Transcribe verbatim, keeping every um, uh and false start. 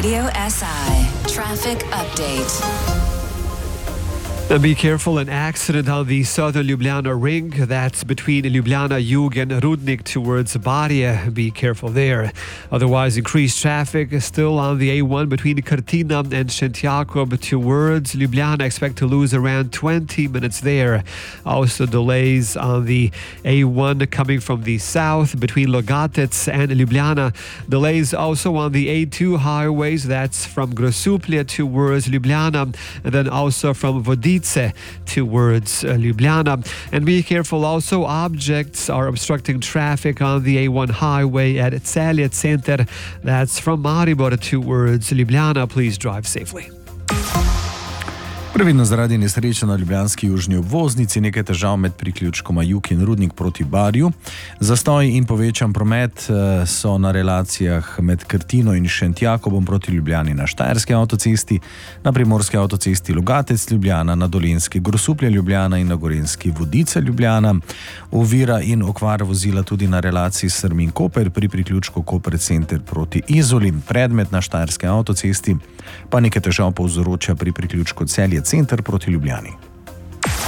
Radio S I Traffic Update. And be careful, an accident on the southern Ljubljana ring. That's between Ljubljana Jug and Rudnik towards Barje. Be careful there. Otherwise, increased traffic still on the A one between Krtina and Šentjakov towards Ljubljana. Expect to lose around twenty minutes there. Also delays on the A one coming from the south between Logatec and Ljubljana. Delays also on the A two highways. That's from Grosuplje towards Ljubljana, and then also from Vodice towards uh, Ljubljana. And be careful also, objects are obstructing traffic on the A one highway at Celje Center. That's from Maribor towards Ljubljana. Please drive safely. Previdno zaradi nesreče na ljubljanski južni obvoznici, nekaj težav med priključkoma Jug in Rudnik proti Barju. Zastoj in povečan promet so na relacijah med Krtino in Šentjakobom proti Ljubljani na Štajerski avtocesti, na Primorski avtocesti Logatec Ljubljana, na Dolenjski Grosuplje Ljubljana in na Gorenjski Vodice Ljubljana. Ovira in okvar vozila tudi na relaciji Strmin-Koper pri priključku Koper Center proti Izoli. Predmet na Štajerski avtocesti pa nekaj težav povzroča pri priključku Celje Center proti Ljubljani.